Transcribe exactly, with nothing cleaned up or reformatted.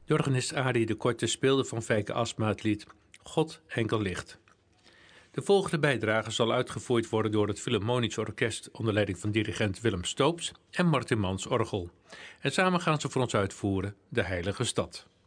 De organist Arie de Korte speelde van Fijke Asma het lied God enkel licht. De volgende bijdrage zal uitgevoerd worden door het Philharmonisch Orkest onder leiding van dirigent Willem Stoops en Martin Mans orgel. En samen gaan ze voor ons uitvoeren De Heilige Stad.